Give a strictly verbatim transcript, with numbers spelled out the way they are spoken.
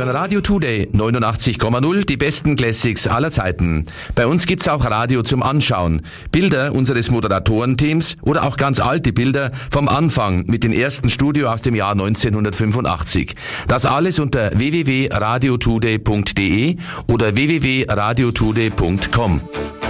hören Radio Today neunundachtzig Komma null, die besten Classics aller Zeiten. Bei uns gibt's auch Radio zum Anschauen. Bilder unseres Moderatorenteams oder auch ganz alte Bilder vom Anfang mit den ersten Studio aus dem Jahr neunzehnhundertfünfundachtzig. Das alles unter w w w punkt radio today punkt d e oder w w w punkt radio today punkt com.